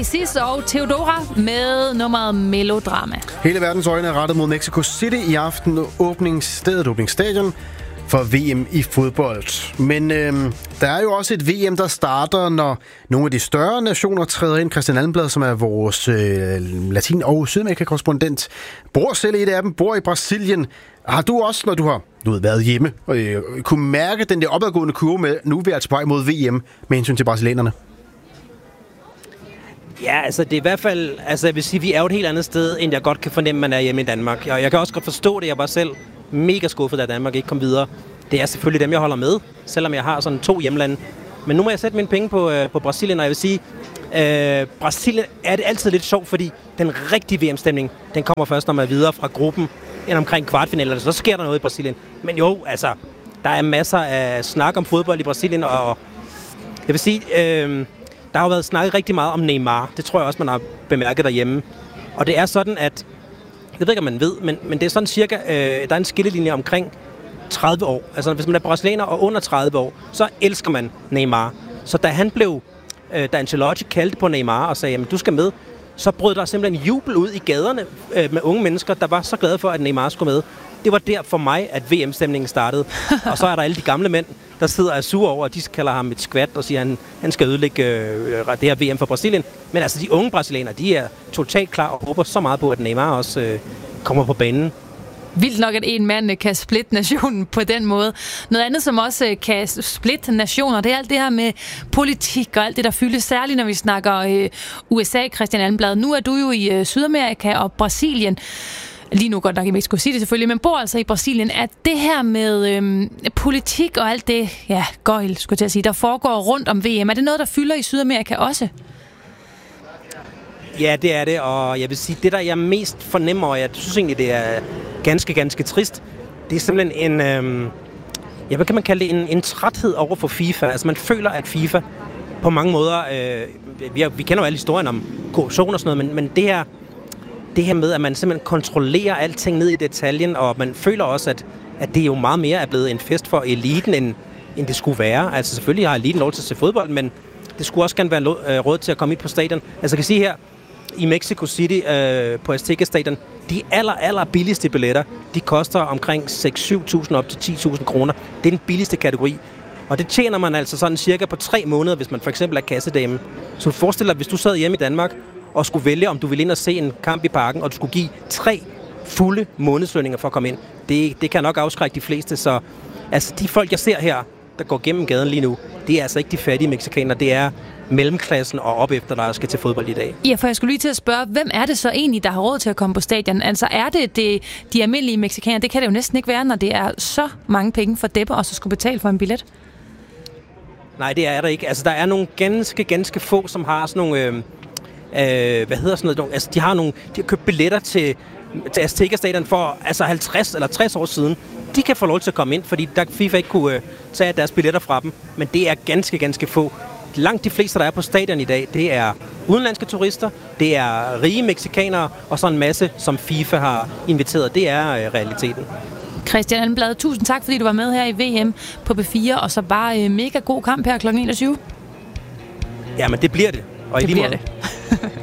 Sis og Theodora med nummeret Melodrama. Hele verdens øjne er rettet mod Mexico City i aften, åbningsstadion for VM i fodbold. Men der er jo også et VM, der starter, når nogle af de større nationer træder ind. Christian Almblad, som er vores latin- og sydamerika-korrespondent, bor selv i et af dem, bor i Brasilien. Har du også, når du har været hjemme, kunne mærke den der opadgående kurve med, nu er vi altså på vej mod VM med hensyn til brasilianerne? Ja, altså det er i hvert fald, altså jeg vil sige, vi er jo et helt andet sted, end jeg godt kan fornemme, man er hjemme i Danmark. Og jeg kan også godt forstå det, jeg var selv mega skuffet, da Danmark ikke kom videre. Det er selvfølgelig dem, jeg holder med, selvom jeg har sådan 2 hjemlande. Men nu må jeg sætte mine penge på Brasilien, og jeg vil sige, Brasilien er det altid lidt sjovt, fordi den rigtige VM-stemning, den kommer først, når man er videre fra gruppen, end omkring kvartfinalerne, så sker der noget i Brasilien. Men jo, altså, der er masser af snak om fodbold i Brasilien, og jeg vil sige, der har jo været snakket rigtig meget om Neymar. Det tror jeg også, man har bemærket derhjemme. Og det er sådan, at, jeg ved ikke, om man ved, men det er sådan cirka, der er en skillelinje omkring 30 år. Altså, hvis man er brasilianer og under 30 år, så elsker man Neymar. Så da Ancelotti kaldte på Neymar og sagde, jamen du skal med, så brød der simpelthen jubel ud i gaderne med unge mennesker, der var så glade for, at Neymar skulle med. Det var der for mig, at VM-stemningen startede. Og så er der alle de gamle mænd, der sidder og er sure over, at de kalder ham et skvat og siger, at han skal ødelægge det her VM for Brasilien. Men altså, de unge brasilianere, de er totalt klar og håber så meget på, at Neymar også kommer på banen. Vildt nok, at en mand kan splitte nationen på den måde. Noget andet, som også kan splitte nationer, det er alt det her med politik og alt det, der fyldes, særligt når vi snakker USA, Christian Almblad. Nu er du jo i Sydamerika og Brasilien. Lige nu godt nok i Mexico City selvfølgelig, men bor altså i Brasilien. Er det her med politik og alt det, ja, gøjl, skulle jeg sige, der foregår rundt om VM, er det noget, der fylder i Sydamerika også? Ja, det er det, og jeg vil sige, det der jeg mest fornemmer, og jeg synes egentlig, det er ganske, ganske trist, det er simpelthen hvad kan man kalde det, en træthed over for FIFA. Altså man føler, at FIFA på mange måder, vi kender jo alle historien om korruption og sådan noget, men det her med, at man simpelthen kontrollerer alting ned i detaljen, og man føler også, at det jo meget mere er blevet en fest for eliten, end det skulle være. Altså selvfølgelig har eliten lov til at se fodbold, men det skulle også gerne være råd til at komme ind på stadion. Altså jeg kan sige her, i Mexico City på Azteca-stadion, de aller billigste billetter, de koster omkring 6-7.000 op til 10.000 kroner. Det er den billigste kategori. Og det tjener man altså sådan cirka på 3 måneder, hvis man for eksempel er kassedame. Så du forestiller dig, hvis du sad hjemme i Danmark og skulle vælge, om du ville ind og se en kamp i parken, og du skulle give 3 fulde månedslønninger for at komme ind. Det kan nok afskrække de fleste. Så altså, de folk, jeg ser her, der går gennem gaden lige nu, det er altså ikke de fattige mexikanere, det er mellemklassen og op efter, der skal til fodbold i dag. Ja, for jeg skulle lige til at spørge, hvem er det så egentlig, der har råd til at komme på stadion? Altså er det de almindelige mexikanere? Det kan det jo næsten ikke være, når det er så mange penge for depper, og så skulle betale for en billet. Nej, det er der ikke. Altså der er nogle ganske få, som har sådan nogle, altså de har købt billetter til Azteca-stadion for altså 50 eller 60 år siden. De kan få lov til at komme ind, fordi der FIFA ikke kunne tage deres billetter fra dem. Men det er ganske få. Langt de fleste, der er på stadion i dag, det er udenlandske turister, det er rige mexikanere, og så en masse, som FIFA har inviteret. Det er realiteten. Christian Almblad, tusind tak, fordi du var med her i VM på B4, og så bare mega god kamp her kl. 21. Jamen, det bliver det. Og det bliver det.